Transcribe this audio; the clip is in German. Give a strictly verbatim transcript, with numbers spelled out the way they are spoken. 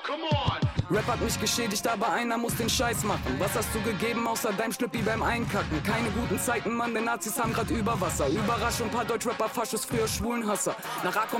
Rap hat mich geschädigt, aber einer muss den Scheiß machen. Was hast du gegeben, außer deinem Schlüppi beim Einkacken? Keine guten Zeiten, Mann, die Nazis haben grad Überwasser. Überraschung, paar Deutschrapper, Faschos, früher Schwulenhasser. Nach A kommt